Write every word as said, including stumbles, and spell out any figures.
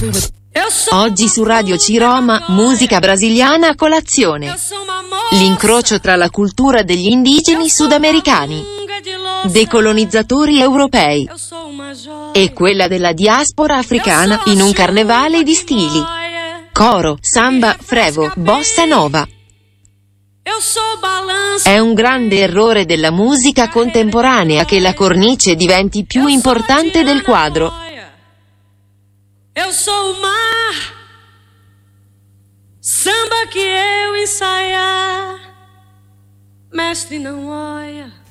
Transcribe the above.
Oggi su Radio Ciroma, musica brasiliana a colazione. L'incrocio tra la cultura degli indigeni sudamericani, decolonizzatori europei, e quella della diaspora africana, in un carnevale di stili: coro, samba, frevo, bossa nova. È un grande errore della musica contemporanea che la cornice diventi più importante del quadro. Eu sou o mar, samba que eu ensaiar, mestre não olha.